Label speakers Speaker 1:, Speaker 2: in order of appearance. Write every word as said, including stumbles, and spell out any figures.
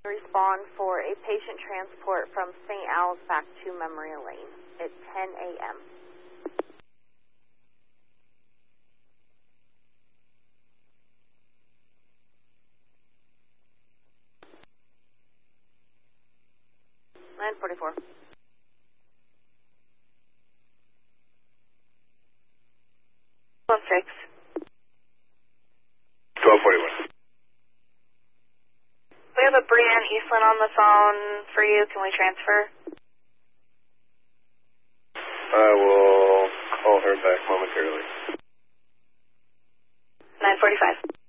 Speaker 1: Respond for a patient transport from Saint Al's back to Memory Lane at ten A M nine forty-four. One six.
Speaker 2: twelve forty-one.
Speaker 1: We have a Brianne Eastland on the phone for you. Can we transfer?
Speaker 2: I will call her back momentarily.
Speaker 1: nine forty-five.